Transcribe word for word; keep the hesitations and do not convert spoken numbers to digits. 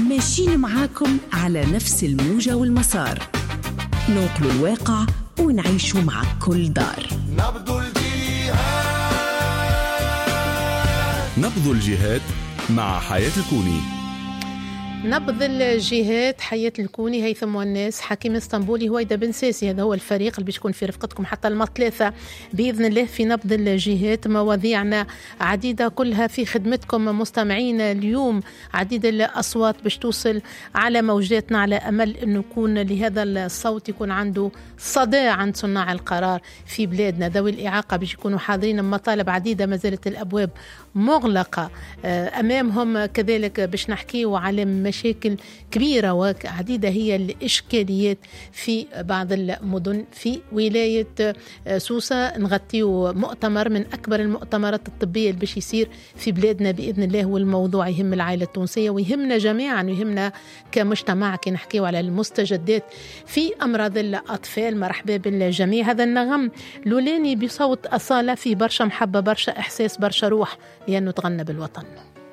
ماشيين معاكم على نفس الموجة والمسار، ننقل الواقع ونعيشه مع كل دار. نبض الجهاد نبض الجهاد مع حياة الكوني. نبض الجهاد حياة الكوني، هيثم والناس، حكيم اسطنبولي، هويدا بن ساسي. هذا هو الفريق اللي بيكون في رفقتكم حتى المثلاثة بإذن الله في نبض الجهاد. مواضيعنا عديدة كلها في خدمتكم مستمعين. اليوم عديد الأصوات باش توصل على موجاتنا، على أمل أنه يكون لهذا الصوت يكون عنده صدى عند صناع القرار في بلادنا. ذوي الإعاقة باش يكونوا حاضرين، مطالب عديدة ما زالت الأبواب مغلقة أمامهم. كذلك باش نحكيه على مشاكل كبيرة وعديدة هي الإشكاليات في بعض المدن. في ولاية سوسة نغطيه مؤتمر من أكبر المؤتمرات الطبية اللي باش يصير في بلادنا بإذن الله، والموضوع يهم العائلة التونسية ويهمنا جميعا ويهمنا كمجتمع كي نحكيه على المستجدات في أمراض الأطفال. مرحبا بالجميع. هذا النغم لولاني بصوت أصالة في برشا محبة، برشا إحساس، برشا روح، لأنه تغنى بالوطن.